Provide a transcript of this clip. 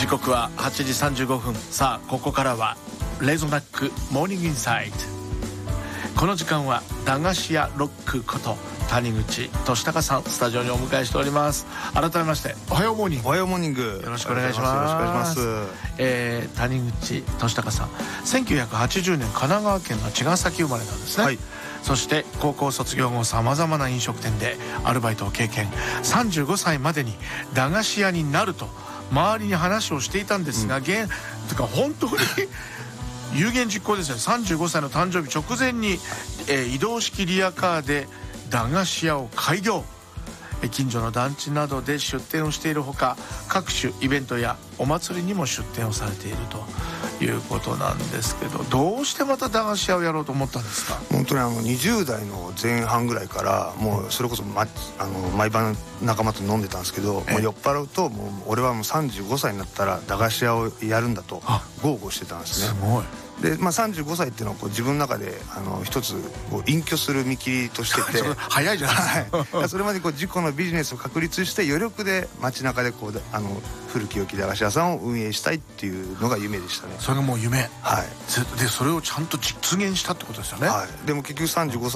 時刻は8時35分。さあここからはレゾナックモーニングインサイト。この時間は駄菓子屋ロックこと谷口俊孝さん、スタジオにお迎えしております。改めましておはようモーニング。 おはようモーニング、 よろしくお願いします。 よろしくお願いします。 谷口俊孝さん、1980年神奈川県の茅ヶ崎生まれなんですね、はい、そして高校卒業後さまざまな飲食店でアルバイトを経験。35歳までに駄菓子屋になると周りに話をしていたんですが、というか本当に有言実行ですね。35歳の誕生日直前に、移動式リヤカーで駄菓子屋を開業。近所の団地などで出店をしているほか、各種イベントやお祭りにも出店をされているということなんですけど、どうしてまた駄菓子屋をやろうと思ったんですか？ 本当に20代の前半ぐらいからもうそれこそ、毎晩仲間と飲んでたんですけど、もう酔っ払うともう俺はもう35歳になったら駄菓子屋をやるんだと豪語してたんですね。 すごい。 で、35歳っていうのはこう自分の中で一つこう隠居する見切りとしてて早いじゃないですか、 はい、それまでこう自己のビジネスを確立して余力で街中でこう古き良き駄菓子屋さんを運営したいっていうのが夢でしたね。 それがもう夢、 はい、 でそれをちゃんと実現したってことですよね。 はい、でも結局35歳